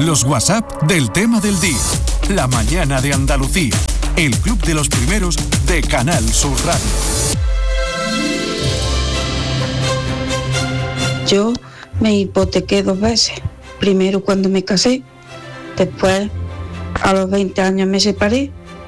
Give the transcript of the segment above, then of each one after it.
Los WhatsApp del tema del día. La mañana de Andalucía. El club de los primeros de Canal Sur Radio. Yo me hipotequé 2 veces. Primero cuando me casé, después a los 20 años me separé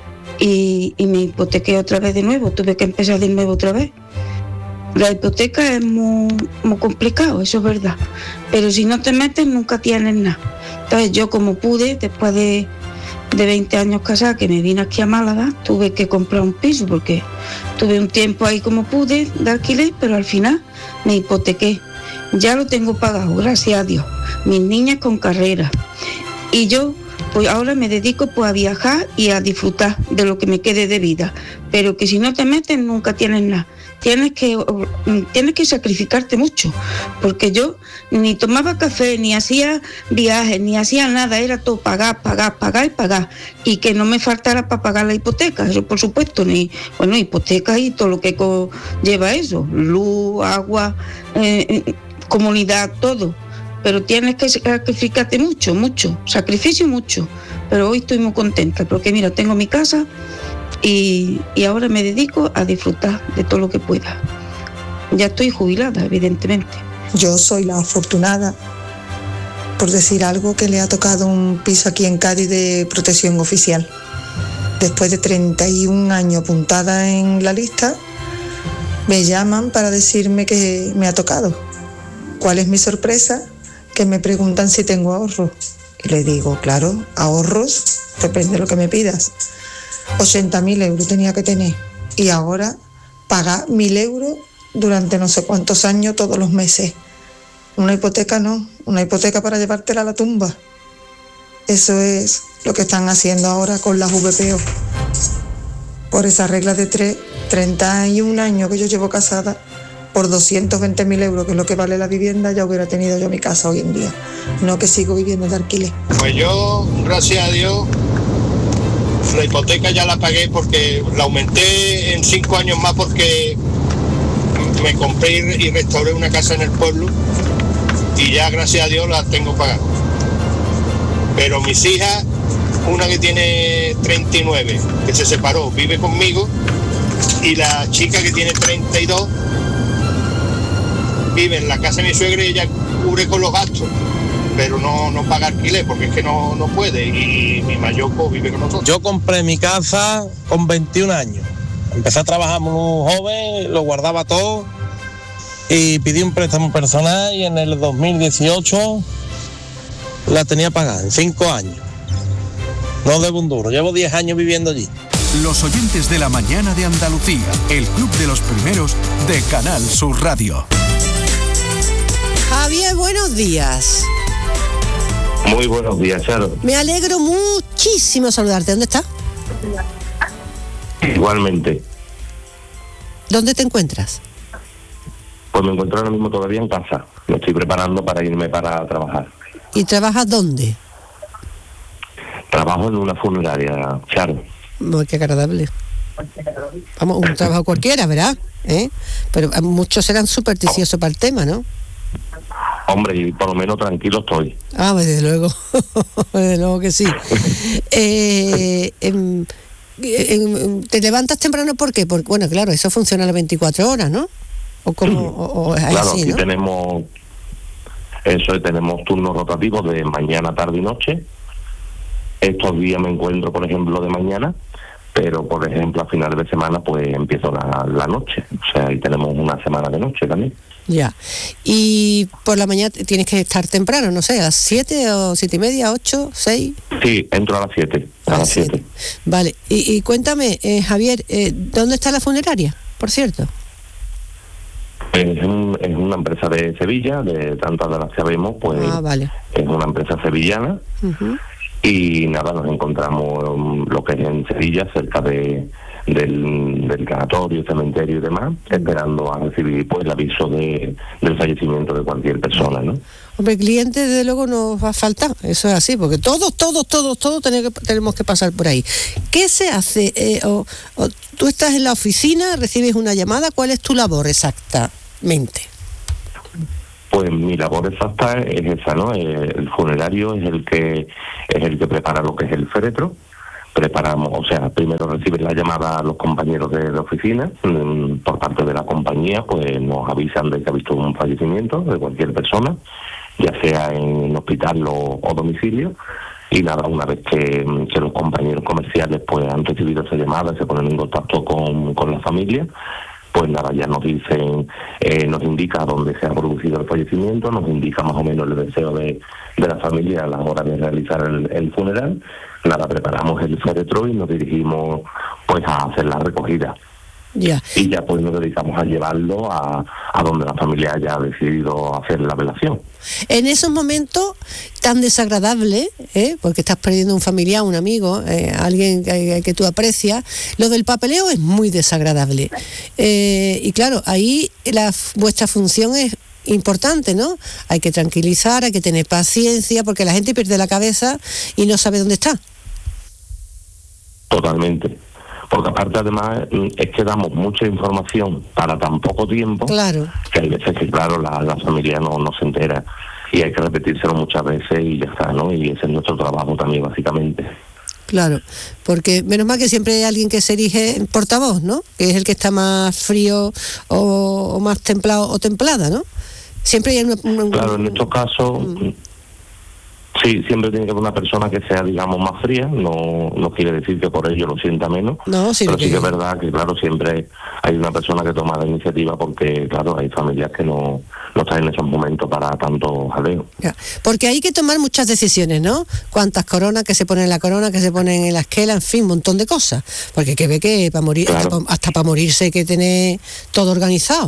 y me hipotequé otra vez de nuevo. Tuve que empezar de nuevo otra vez. La hipoteca es muy complicado, eso es verdad. Pero si no te metes, nunca tienes nada. Entonces yo, como pude, después de 20 años casada, que me vine aquí a Málaga, tuve que comprar un piso porque tuve un tiempo ahí como pude de alquiler, pero al final me hipotequé. Ya lo tengo pagado, gracias a Dios. Mis niñas con carrera. Y yo, pues ahora me dedico pues a viajar y a disfrutar de lo que me quede de vida. Pero que si no te metes, nunca tienes nada. Tienes que sacrificarte mucho, porque yo ni tomaba café, ni hacía viajes, ni hacía nada, era todo pagar, y que no me faltara para pagar la hipoteca, eso por supuesto, hipoteca y todo lo que lleva eso, luz, agua, comunidad, todo, pero tienes que sacrificarte mucho, sacrificio mucho, pero hoy estoy muy contenta, porque mira, tengo mi casa. Y ahora me dedico a disfrutar de todo lo que pueda. Ya estoy jubilada, evidentemente. Yo soy la afortunada, por decir algo, que le ha tocado un piso aquí en Cádiz de protección oficial. Después de 31 años apuntada en la lista, me llaman para decirme que me ha tocado. ¿Cuál es mi sorpresa? Que me preguntan si tengo ahorros. Y le digo, claro, ahorros, depende de lo que me pidas. 80.000 euros tenía que tener y ahora pagar 1.000 euros durante no sé cuántos años todos los meses. Una hipoteca no, una hipoteca para llevártela a la tumba. Eso es lo que están haciendo ahora con las VPO. Por esa regla de 31 años que yo llevo casada, por 220.000 euros, que es lo que vale la vivienda, ya hubiera tenido yo mi casa hoy en día. No que sigo viviendo de alquiler. Pues yo, gracias a Dios, la hipoteca ya la pagué porque la aumenté en 5 años más porque me compré y restauré una casa en el pueblo y ya gracias a Dios la tengo pagada. Pero mis hijas, una que tiene 39, que se separó, vive conmigo, y la chica que tiene 32 vive en la casa de mi suegra y ella cubre con los gastos, pero no paga alquiler porque es que no puede, y mi mayoco vive con nosotros. Yo compré mi casa con 21 años. Empecé a trabajar muy joven, lo guardaba todo y pedí un préstamo personal y en el 2018 la tenía pagada en 5 años. No debo un duro, llevo 10 años viviendo allí. Los oyentes de la mañana de Andalucía, el club de los primeros de Canal Sur Radio. Javier, buenos días. Muy buenos días, Charo. Me alegro muchísimo saludarte. ¿Dónde estás? Igualmente. ¿Dónde te encuentras? Pues me encuentro ahora mismo todavía en casa. Me estoy preparando para irme para trabajar. ¿Y trabajas dónde? Trabajo en una funeraria, Charo. Muy qué agradable. Vamos, un trabajo cualquiera, ¿verdad? Pero muchos serán supersticiosos para el tema, ¿no? Hombre, y por lo menos tranquilo estoy. Ah, pues desde luego. Desde luego que sí. ¿Te levantas temprano por qué? Porque, bueno, claro, eso funciona a las 24 horas, ¿no? O como o es claro, así, aquí ¿no? tenemos turnos rotativos de mañana, tarde y noche. Estos días me encuentro, por ejemplo, de mañana, pero, por ejemplo, a finales de semana, pues empiezo la noche. O sea, ahí tenemos una semana de noche también. Ya. Y por la mañana tienes que estar temprano, no sé, a las 7 o 7:30, 8, 6. Sí, entro a las 7. A las 7. Vale. Y cuéntame, Javier, ¿dónde está la funeraria, por cierto? Es una empresa de Sevilla, de tantas de las que sabemos, pues vale. Es una empresa sevillana. Uh-huh. Y nada, nos encontramos lo que es en Sevilla, cerca del canatorio, cementerio y demás, esperando a recibir pues el aviso del fallecimiento de cualquier persona, ¿no? Hombre, clientes desde luego nos va a faltar, eso es así, porque todos tenemos que pasar por ahí. ¿Qué se hace? ¿Tú estás en la oficina, recibes una llamada? ¿Cuál es tu labor exactamente? Pues mi labor exacta es esa, ¿no? El funerario es el que prepara lo que es el féretro. Preparamos, o sea, primero reciben la llamada a los compañeros de oficina, por parte de la compañía, pues nos avisan de que ha visto un fallecimiento de cualquier persona, ya sea en hospital o domicilio, y nada, una vez que los compañeros comerciales pues han recibido esa llamada, se ponen en contacto con la familia, pues nada, ya nos dicen, nos indica dónde se ha producido el fallecimiento, nos indica más o menos el deseo de la familia a la hora de realizar el funeral. Nada, preparamos el féretro y nos dirigimos pues a hacer la recogida. Ya. Y ya pues nos dedicamos a llevarlo a donde la familia haya decidido hacer la velación. En esos momentos tan desagradables, porque estás perdiendo un familiar, un amigo, alguien que tú aprecias, lo del papeleo es muy desagradable. Y claro, ahí vuestra función es importante, ¿no? Hay que tranquilizar, hay que tener paciencia, porque la gente pierde la cabeza y no sabe dónde está. Totalmente. Porque aparte además es que damos mucha información para tan poco tiempo, claro, que hay veces que claro la familia no se entera y hay que repetírselo muchas veces y ya está, ¿no? Y ese es nuestro trabajo también básicamente. Claro, porque menos mal que siempre hay alguien que se erige en portavoz, ¿no? Que es el que está más frío o más templado o templada, ¿no? Siempre hay Claro, en estos casos sí, siempre tiene que haber una persona que sea, digamos, más fría. No quiere decir que por ello lo sienta menos. No, sí, pero sí que es verdad que, claro, siempre hay una persona que toma la iniciativa porque, claro, hay familias que no están en esos momentos para tanto jaleo. Ya. Porque hay que tomar muchas decisiones, ¿no? Cuántas coronas que se ponen en la corona, que se ponen en la esquela, en fin, un montón de cosas. Porque hay que ver que para morir, claro, hasta para morirse hay que tener todo organizado.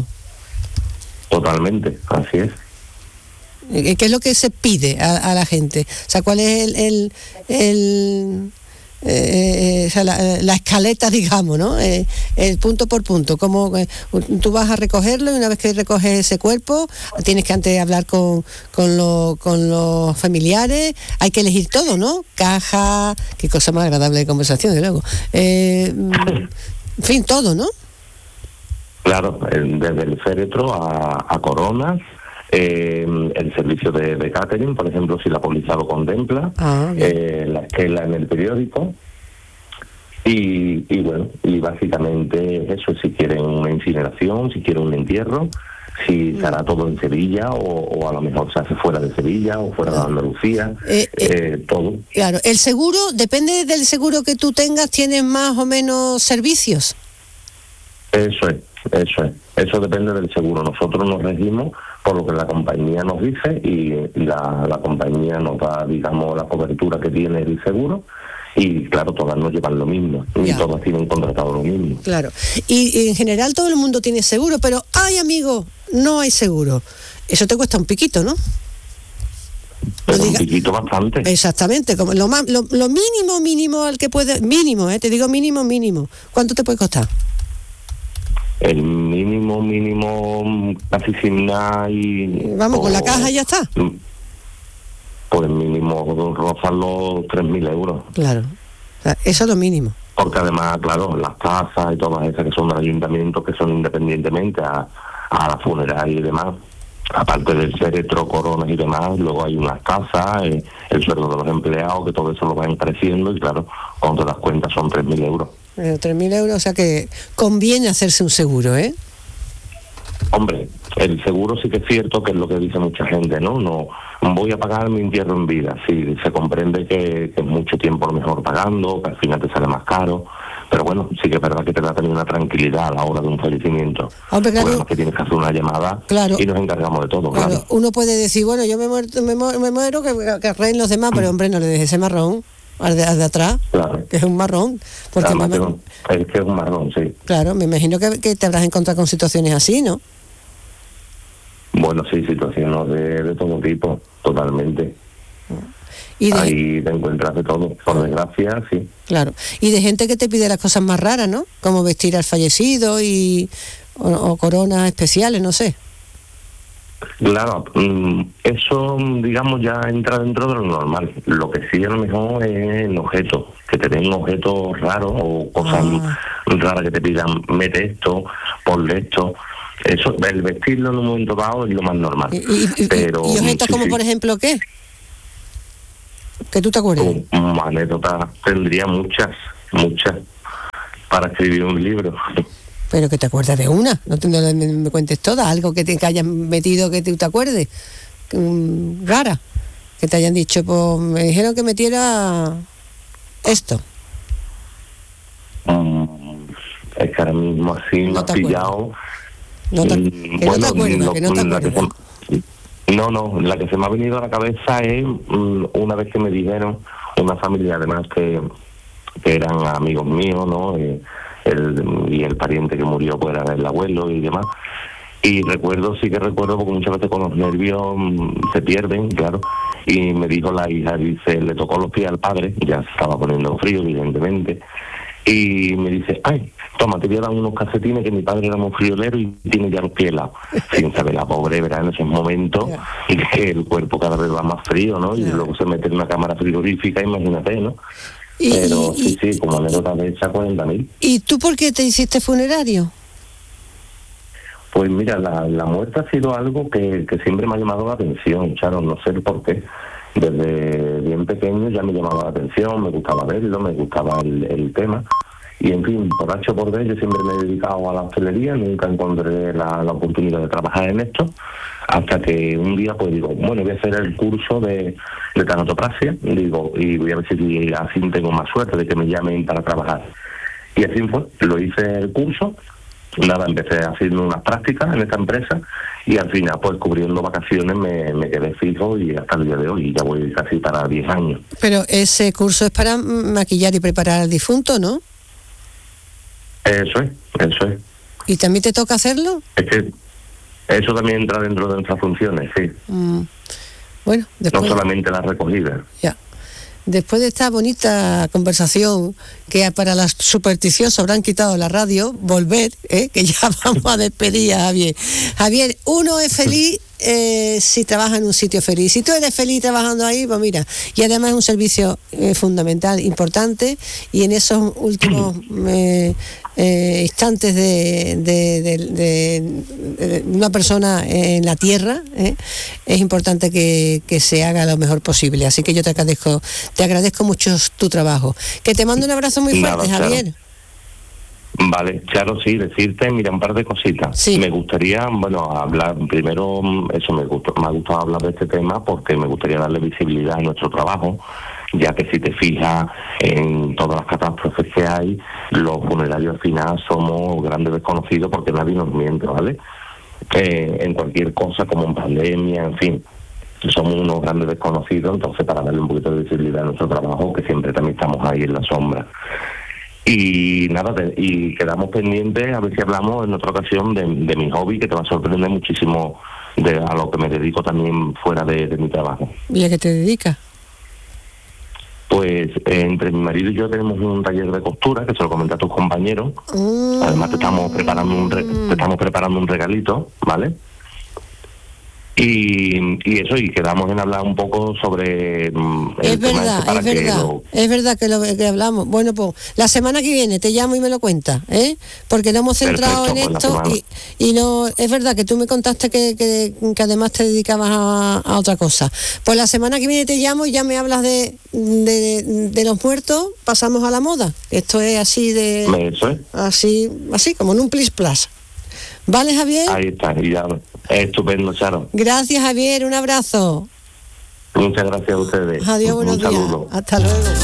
Totalmente, así es. ¿Qué es lo que se pide a la gente? O sea, ¿cuál es la escaleta, digamos, ¿no? El punto por punto. Como tú vas a recogerlo y una vez que recoges ese cuerpo, tienes que antes hablar con los familiares. Hay que elegir todo, ¿no? Caja, qué cosa más agradable de conversación, de luego. En fin, todo, ¿no? Claro, desde el féretro a coronas. El servicio de catering, por ejemplo, si la póliza lo contempla, la esquela en el periódico y bueno, y básicamente eso, si quieren una incineración, si quieren un entierro, si se hará todo en Sevilla o a lo mejor se hace fuera de Sevilla o fuera de Andalucía, todo. Claro, el seguro, depende del seguro que tú tengas, ¿tienes más o menos servicios? Eso depende del seguro. Nosotros nos regimos por lo que la compañía nos dice y la compañía nos da, digamos, la cobertura que tiene el seguro y claro, todas nos llevan lo mismo y todas tienen contratado lo mismo. Claro, y en general todo el mundo tiene seguro, pero ¡ay, amigo! No hay seguro. Eso te cuesta un piquito, ¿no? Pero un piquito bastante. Exactamente, como lo mínimo al que puede, mínimo, te digo mínimo. ¿Cuánto te puede costar? El mínimo casi sin nada y... Vamos, con la caja y ya está. Pues mínimo rozan los 3.000 euros. Claro, o sea, eso es lo mínimo. Porque además, claro, las tasas y todas esas que son del ayuntamiento, que son independientemente a la funeraria y demás, aparte del féretro, coronas y demás, luego hay unas tasas, el sueldo de los empleados, que todo eso lo va encareciendo y claro, cuando te das cuenta son 3.000 euros. 3.000 euros, o sea que conviene hacerse un seguro, ¿eh? Hombre, el seguro sí que es cierto que es lo que dice mucha gente, ¿no? No voy a pagar mi entierro en vida. Sí, se comprende que es mucho tiempo a lo mejor pagando, que al final te sale más caro, pero bueno, sí que es verdad que te da también una tranquilidad a la hora de un fallecimiento. Hombre, claro. Bueno, que tienes que hacer una llamada, claro, y nos encargamos de todo, claro. Uno puede decir, bueno, yo me muero que arreglen los demás, pero hombre, no le dejes ese marrón al de atrás, claro, que es un marrón. Porque es que es un marrón, sí. Claro, me imagino que te habrás encontrado con situaciones así, ¿no? Bueno, sí, situaciones de todo tipo, totalmente. Ahí te encuentras de todo, por desgracia, sí. Claro, y de gente que te pide las cosas más raras, ¿no? Como vestir al fallecido o coronas especiales, no sé. Claro, eso, digamos, ya entra dentro de lo normal. Lo que sí a lo mejor es en objetos, que te den objetos raros o cosas raras que te pidan, mete esto, ponle esto. Eso, el vestirlo en un momento dado es lo más normal. Pero ¿Y objetos como, por ejemplo, qué? ¿Que tú te acuerdas? Anécdotas tendría muchas para escribir un libro. Pero que te acuerdas de una, no me cuentes todas, algo que te hayas metido que te acuerdes, rara, que te hayan dicho, pues me dijeron que metiera esto. Es que ahora mismo así me has pillado. No te acuerdas, que no te acuerdas. No, la que se me ha venido a la cabeza es una vez que me dijeron, una familia además que eran amigos míos, ¿no? Y el pariente que murió pues era el abuelo y demás. Y sí que recuerdo, porque muchas veces con los nervios se pierden, claro. Y me dijo la hija, dice, le tocó los pies al padre, ya se estaba poniendo frío, evidentemente. Y me dice, ay, toma, te voy a dar unos calcetines que mi padre era muy friolero y tiene ya los pies helados. Sin saber, la pobre, ¿verdad? En esos momentos, y que el cuerpo cada vez va más frío, ¿no? Y luego se mete en una cámara frigorífica, imagínate, ¿no? Pero sí, como anécdota de esa, 40.000. ¿Y tú por qué te hiciste funerario? Pues mira, la muerte ha sido algo que siempre me ha llamado la atención, Charo, no sé por qué. Desde bien pequeño ya me llamaba la atención, me gustaba verlo, me gustaba el tema. Y en fin, por H o por B, yo siempre me he dedicado a la hostelería, nunca encontré la oportunidad de trabajar en esto, hasta que un día pues digo, bueno, voy a hacer el curso de tanatopraxia, digo, y voy a ver si así tengo más suerte de que me llamen para trabajar. Y así fue, lo hice el curso. Nada, empecé haciendo unas prácticas en esta empresa y al final, pues cubriendo vacaciones, me quedé fijo y hasta el día de hoy, ya voy casi para 10 años. Pero ese curso es para maquillar y preparar al difunto, ¿no? Eso es. ¿Y también te toca hacerlo? Es que eso también entra dentro de nuestras funciones, sí. Bueno, después... No solamente la recogida. Ya. Después de esta bonita conversación, que para las supersticiosos habrán quitado la radio, volver, que ya vamos a despedir a Javier. Javier, uno es feliz si trabaja en un sitio feliz. Si tú eres feliz trabajando ahí, pues mira, y además es un servicio fundamental, importante, y en esos últimos instantes de una persona en la tierra, es importante que se haga lo mejor posible. Así que yo te agradezco mucho tu trabajo. Que te mando un abrazo muy fuerte, Javier. Vale, Charo, sí, decirte, mira, un par de cositas. Sí. Me gustaría, hablar, primero, eso me ha gustado hablar de este tema porque me gustaría darle visibilidad a nuestro trabajo, ya que si te fijas en todas las catástrofes que hay, los funerarios al final somos grandes desconocidos porque nadie nos miente, ¿vale? En cualquier cosa, como en pandemia, en fin, somos unos grandes desconocidos, entonces para darle un poquito de visibilidad a nuestro trabajo, que siempre también estamos ahí en la sombra. Y nada, y quedamos pendientes a ver si hablamos en otra ocasión de mi hobby, que te va a sorprender muchísimo a lo que me dedico también fuera de mi trabajo. ¿Y a qué te dedicas? Pues entre mi marido y yo tenemos un taller de costura, que se lo comenté a tus compañeros. Además te estamos preparando un regalito, ¿vale? Y eso, y quedamos en hablar un poco sobre es verdad que hablamos. Bueno, pues la semana que viene te llamo y me lo cuentas, porque lo hemos centrado en esto y no es verdad que tú me contaste que además te dedicabas a otra cosa. Pues la semana que viene te llamo y ya me hablas de los muertos, pasamos a la moda. Esto es así de... Eso es. Así como en un plis plas. ¿Vale, Javier? Ahí está, y ya. Estupendo, Charo. Gracias, Javier, un abrazo. Muchas gracias a ustedes. Adiós, buenos días. Saludo. Hasta luego.